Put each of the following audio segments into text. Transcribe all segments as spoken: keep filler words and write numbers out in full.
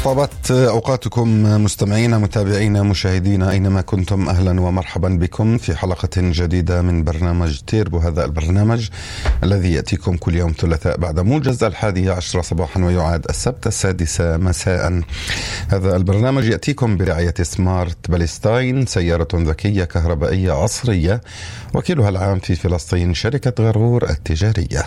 طابت أوقاتكم مستمعين متابعين مشاهدين أينما كنتم، أهلا ومرحبا بكم في حلقة جديدة من برنامج تيربو. هذا البرنامج الذي يأتيكم كل يوم ثلاثاء بعد موجز الحادية عشرة صباحا ويعاد السبت السادسة مساء. هذا البرنامج يأتيكم برعاية سمارت باليستاين، سيارة ذكية كهربائية عصرية وكيلها العام في فلسطين شركة غرغور التجارية.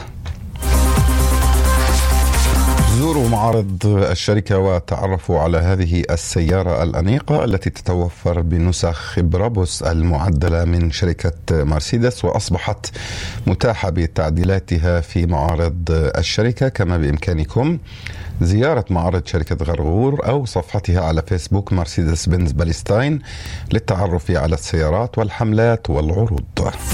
زوروا معارض الشركة وتعرفوا على هذه السيارة الأنيقة التي تتوفر بنسخ برابوس المعدلة من شركة مرسيدس، وأصبحت متاحة بتعديلاتها في معارض الشركة. كما بإمكانكم زيارة معارض شركة غرغور أو صفحتها على فيسبوك مرسيدس بنز باليستاين للتعرف على السيارات والحملات والعروض.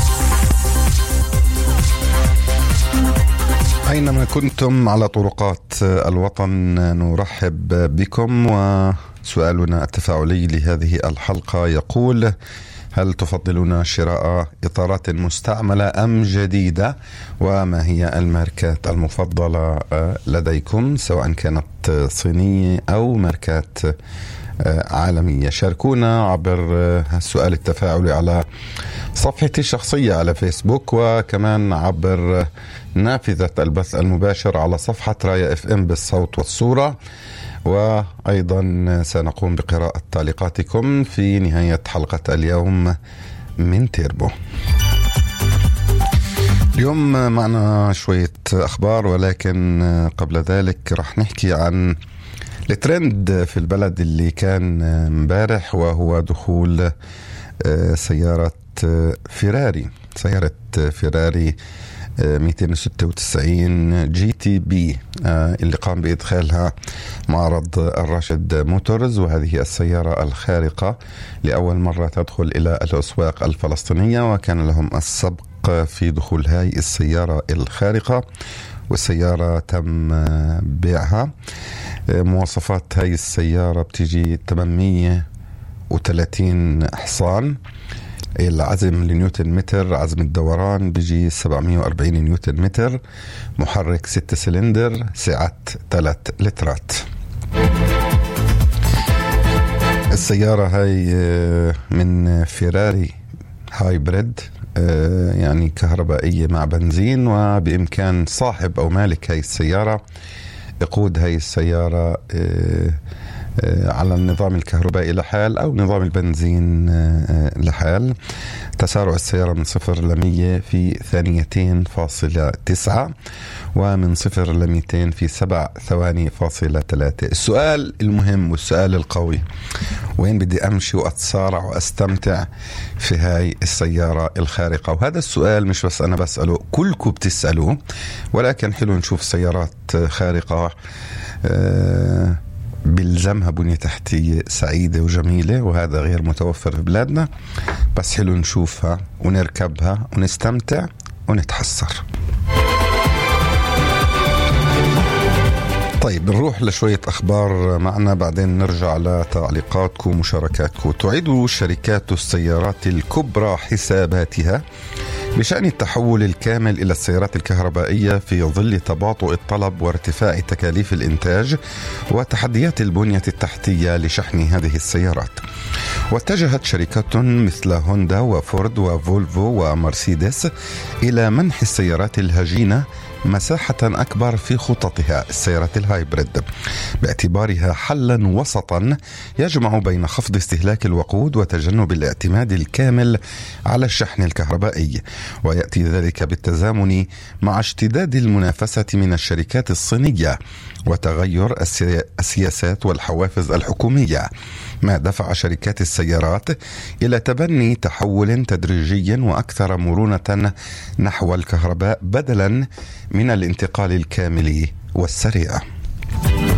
أينما كنتم على طرقات الوطن نرحب بكم، وسؤالنا التفاعلي لهذه الحلقة يقول: هل تفضلون شراء إطارات مستعملة أم جديدة؟ وما هي الماركات المفضلة لديكم سواء كانت صينية أو ماركات عالمية؟ شاركونا عبر السؤال التفاعلي على صفحتي الشخصية على فيسبوك، وكمان عبر نافذة البث المباشر على صفحة رايا اف ام بالصوت والصورة. وأيضا سنقوم بقراءة تعليقاتكم في نهاية حلقة اليوم من تيربو. اليوم معنا شوية أخبار، ولكن قبل ذلك رح نحكي عن الترند في البلد اللي كان امبارح، وهو دخول سيارة فيراري سيارة فيراري مئتين وستة وتسعين جي تي بي اللي قام بإدخالها معرض الراشد موتورز. وهذه السيارة الخارقة لأول مرة تدخل إلى الأسواق الفلسطينية، وكان لهم السبق في دخول هاي السيارة الخارقة، والسيارة تم بيعها. مواصفات هاي السيارة بتيجي ثمانمئة وثلاثين حصان، العزم لنيوتن متر، عزم الدوران بيجي سبعمئة وأربعين نيوتن متر، محرك ستة سلندر، سعة ثلاثة لترات. السيارة هاي من فيراري هايبريد، يعني كهربائية مع بنزين، وبإمكان صاحب أو مالك هاي السيارة يقود هاي السيارة على النظام الكهربائي لحال أو نظام البنزين لحال. تسارع السيارة من صفر لمية في ثانيتين فاصلة تسعة، ومن صفر لميتين في سبع ثواني فاصلة ثلاثة. السؤال المهم والسؤال القوي: وين بدي أمشي وأتسارع وأستمتع في هاي السيارة الخارقة؟ وهذا السؤال مش بس أنا بسأله، كلكم بتسألوه، ولكن حلو نشوف سيارات خارقة أه بلزمها بنية تحتية سعيدة وجميلة، وهذا غير متوفر في بلادنا، بس حلو نشوفها ونركبها ونستمتع ونتحسر. طيب نروح لشوية أخبار معنا، بعدين نرجع لتعليقاتكم ومشاركاتكم. تعيد شركات السيارات الكبرى حساباتها بشأن التحول الكامل إلى السيارات الكهربائية في ظل تباطؤ الطلب وارتفاع تكاليف الإنتاج وتحديات البنية التحتية لشحن هذه السيارات. واتجهت شركات مثل هوندا وفورد وفولفو ومرسيدس إلى منح السيارات الهجينة مساحة أكبر في خططها، السيارات الهايبريد، باعتبارها حلا وسطا يجمع بين خفض استهلاك الوقود وتجنب الاعتماد الكامل على الشحن الكهربائي. ويأتي ذلك بالتزامن مع اشتداد المنافسة من الشركات الصينية وتغير السياسات والحوافز الحكومية، ما دفع شركات السيارات إلى تبني تحول تدريجي وأكثر مرونة نحو الكهرباء بدلا من الانتقال الكامل والسريع.